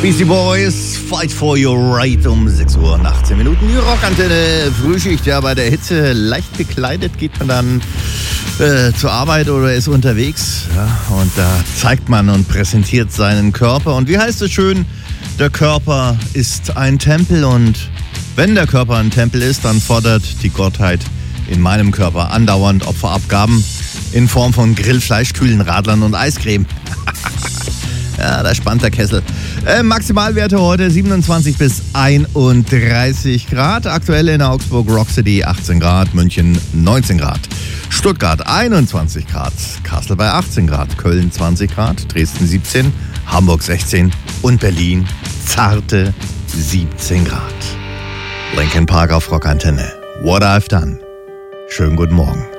Beastie Boys, Fight for Your Right um 6 Uhr und 18 Minuten. Die Rockantenne, Frühschicht, ja, bei der Hitze leicht gekleidet geht man dann zur Arbeit oder ist unterwegs. Ja, und da zeigt man und präsentiert seinen Körper. Und wie heißt es schön, der Körper ist ein Tempel. Und wenn der Körper ein Tempel ist, dann fordert die Gottheit in meinem Körper andauernd Opferabgaben in Form von Grillfleisch, kühlen Radlern und Eiscreme. Ja, da spannt der Kessel. Maximalwerte heute 27 bis 31 Grad. Aktuell in Augsburg Rock City 18 Grad, München 19 Grad. Stuttgart 21 Grad, Kassel bei 18 Grad, Köln 20 Grad, Dresden 17, Hamburg 16 und Berlin zarte 17 Grad. Linkin Park auf Rockantenne. What I've Done. Schönen guten Morgen.